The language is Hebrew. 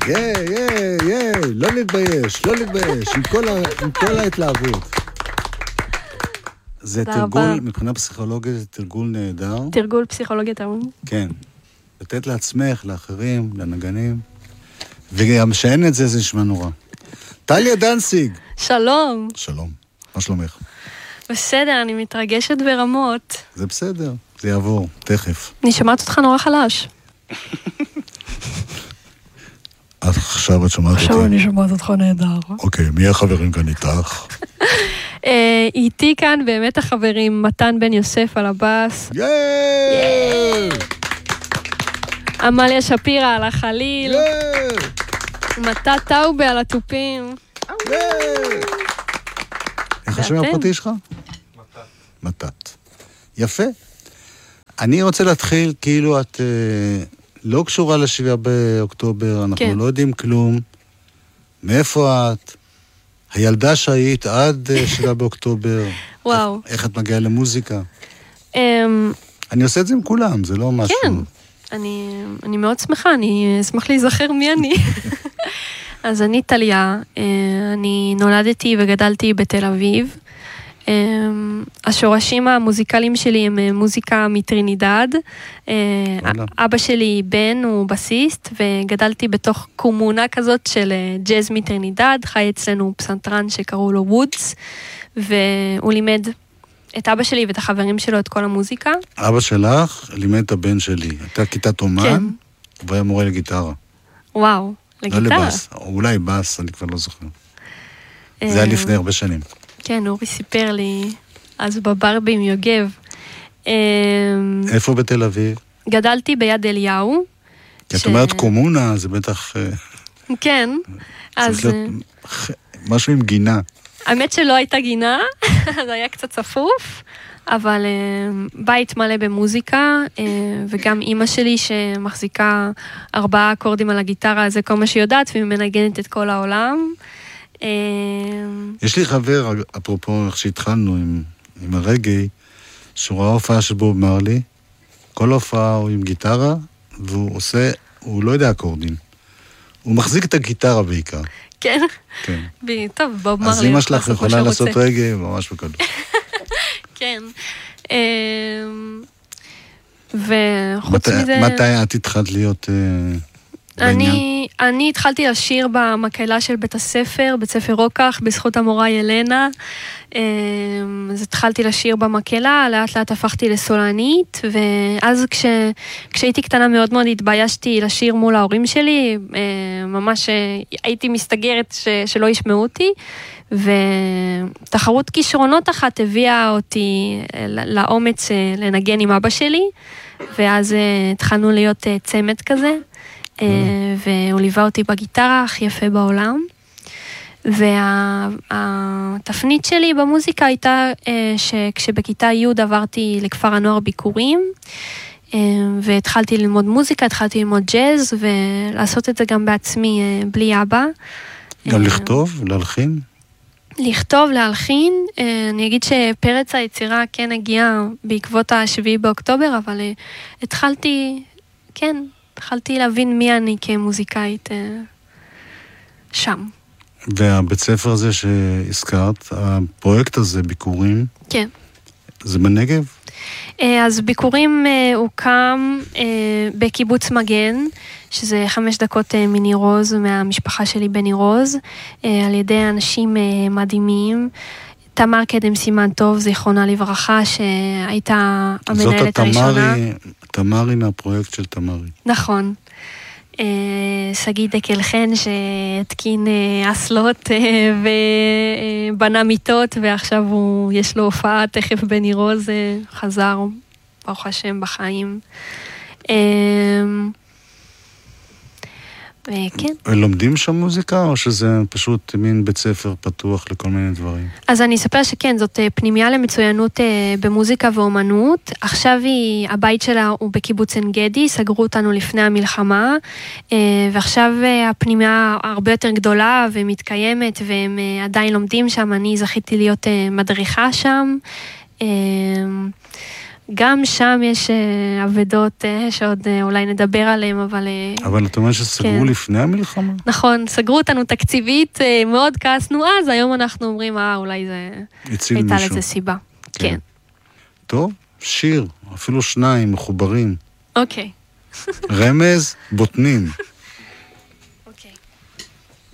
לא להתבייש, לא להתבייש, עם כל ההתלהבות. זה תרגול, מבחינה פסיכולוגית, זה תרגול נהדר. תרגול פסיכולוגית האום? כן. לתת לעצמך, לאחרים, לנגנים, וגם שאין את זה, זה נשמע נורא. טליה דנציג. שלום. שלום. מה שלומך? בסדר, אני מתרגשת ברמות. זה בסדר, זה יעבור, תכף. אני שמעת אותך נורא חלש. עכשיו את שמעת אותי? עכשיו אני שמעת אותך נהדר. אוקיי, מי החברים כאן איתך? איתי כאן באמת החברים, מתן בן יוסף על הבאס. עמליה שפירה על החליל. מתת טאובה על הטופים. איך השם הפרטי שלך? מתת. יפה. אני רוצה להתחיל כאילו את לא קשורה ל7 באוקטובר, אנחנו לא יודעים כלום. מאיפה את? הילדה שהיית עד 7 באוקטובר. וואו. איך את מגיעה למוזיקה? אני עושה את זה עם כולם, זה לא משהו. כן, אני מאוד שמחה, אני אשמח להיזכר מי אני. אז אני טליה, אני נולדתי וגדלתי בתל אביב. השורשים המוזיקליים שלי הם מוזיקה מטרינידד. אבא שלי בן הוא בסיסט, וגדלתי בתוך קומונה כזאת של ג'אז מטרינידד, חי אצלנו פסנתרן שקראו לו וודס, והוא לימד את אבא שלי ואת החברים שלו את כל המוזיקה. אבא שלך לימד את הבן שלי, הייתה כיתת אומן, והיה מורה לגיטרה. וואו, לגיטרה? לא לבאס, אולי באס, אני כבר לא זוכר. זה היה לפני הרבה שנים. כן, אורי סיפר לי, אז בברבי עם יוגב. איפה בתל אביב? גדלתי ביד אליהו. כי את אומרת קומונה, זה בטח... כן, אז... צריך להיות משהו עם גינה. האמת שלא הייתה גינה, זה היה קצת צפוף, אבל בית מלא במוזיקה, וגם אמא שלי שמחזיקה 4 אקורדים על הגיטרה, זה כל מה שהיא יודעת, והיא מנגנת את כל העולם. יש לי חבר, אפרופו איך שהתחלנו עם הרגעי, שהוא ראה הופעה של בוב מרלי, כל הופעה הוא עם גיטרה, והוא עושה, הוא לא יודע אקורדים. הוא מחזיק את הגיטרה בעיקר. כן? כן. טוב, בוב מרלי. אז אמא שלך יכולה לעשות רגעי, ממש בקלות. כן. וחוץ מזה... מתי את התחלת להיות... אני התחלתי לשיר במקהלה של בית הספר, בית ספר רוקח, בזכות המורה ילנה. אז התחלתי לשיר במקהלה, לאט לאט הפכתי לסולנית, ואז כשהייתי קטנה מאוד מאוד התביישתי לשיר מול ההורים שלי, ממש הייתי מסתגרת שלא ישמעו אותי, ותחרות כישרונות אחת הביאה אותי לאומץ לנגן עם אבא שלי, ואז התחלנו להיות צמד כזה. והוא ליווה אותי בגיטרה הכי יפה בעולם, והתפנית שלי במוזיקה הייתה שכשבכיתה י' עברתי לכפר הנוער ביקורים, והתחלתי ללמוד מוזיקה, התחלתי ללמוד ג'אז, ולעשות את זה גם בעצמי בלי אבא. גם לכתוב, להלחין? לכתוב, להלחין, אני אגיד שפרץ היצירה כן הגיע בעקבות 7 באוקטובר, אבל התחלתי להבין מי אני כמוזיקאית שם. והבית ספר הזה שהזכרת, הפרויקט הזה, ביקורים, כן. זה בנגב? אז ביקורים הוקם בקיבוץ מגן, שזה 5 דקות מניר עוז, מהמשפחה שלי בניר עוז, על ידי אנשים מדהימים. תמר קדם סימן טוב, זיכרונה לברכה, שהייתה המנהלת הראשונה. תמרי מהפרויקט של תמרי. נכון. סגי דקל חן שהתקין אסלות ובנה מיטות, ועכשיו יש לו הופעה תכף בניר עוז, חזר, ברוך השם, בחיים. כן. לומדים שם מוזיקה, או שזה פשוט מין בית ספר פתוח לכל מיני דברים? אז אני אספר שכן, זאת פנימייה למצוינות במוזיקה ואומנות. עכשיו הבית שלה הוא בקיבוץ עין גדי, סגרו אותנו לפני המלחמה, ועכשיו הפנימייה הרבה יותר גדולה ומתקיימת, והם עדיין לומדים שם. אני זכיתי להיות מדריכה שם, גם שם יש עבדות שעוד אולי נדבר עליהם, אבל... אבל אתה אומר שסגרו לפני המלחמה? נכון, סגרו אותנו תקציבית, מאוד כעסנו אז, היום אנחנו אומרים, אולי זה... הייתה לזה סיבה. כן. טוב, שיר, אפילו 2 מחוברים. אוקיי. רמז, בוטנים.